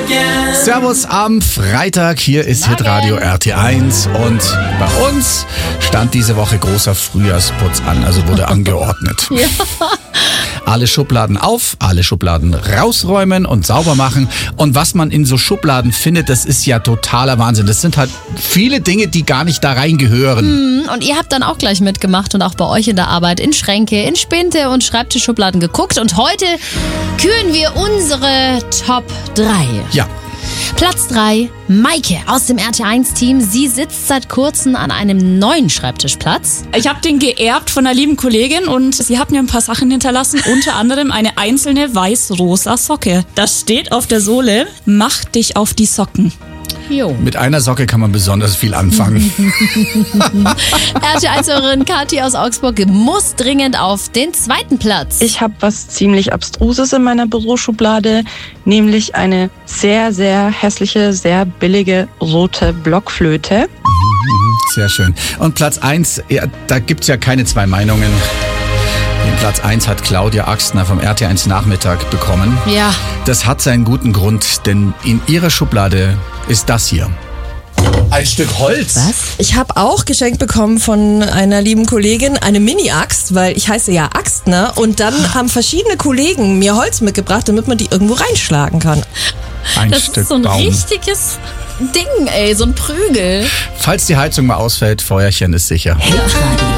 Servus am Freitag, hier ist Hitradio RT1 und bei uns stand diese Woche großer Frühjahrsputz an, also wurde angeordnet. Ja. Alle Schubladen auf, alle Schubladen rausräumen und sauber machen. Und was man in so Schubladen findet, das ist ja totaler Wahnsinn. Das sind halt viele Dinge, die gar nicht da reingehören. Und ihr habt dann auch gleich mitgemacht und auch bei euch in der Arbeit in Schränke, in Spinte und Schreibtischschubladen geguckt. Und heute küren wir unsere Top 3. Ja. Platz 3, Maike aus dem RT1-Team. Sie sitzt seit kurzem an einem neuen Schreibtischplatz. Ich habe den geerbt von einer lieben Kollegin und sie hat mir ein paar Sachen hinterlassen, unter anderem eine einzelne weiß-rosa Socke. Das steht auf der Sohle, mach dich auf die Socken. Jo. Mit einer Socke kann man besonders viel anfangen. RT1-Hörerin Kathi aus Augsburg muss dringend auf den zweiten Platz. Ich habe was ziemlich Abstruses in meiner Büroschublade, nämlich eine sehr, sehr hässliche, sehr billige rote Blockflöte. Sehr schön. Und Platz 1, ja, da gibt's ja keine zwei Meinungen. Den Platz 1 hat Claudia Axtner vom RT1 Nachmittag bekommen. Ja. Das hat seinen guten Grund, denn in ihrer Schublade ist das hier. Ein Stück Holz. Was? Ich habe auch geschenkt bekommen von einer lieben Kollegin eine Mini-Axt, weil ich heiße ja Axtner. Und dann haben verschiedene Kollegen mir Holz mitgebracht, damit man die irgendwo reinschlagen kann. Ein Das Stück ist so ein Baum. richtiges Ding, ey, so ein Prügel. Falls die Heizung mal ausfällt, Feuerchen ist sicher. Hitradio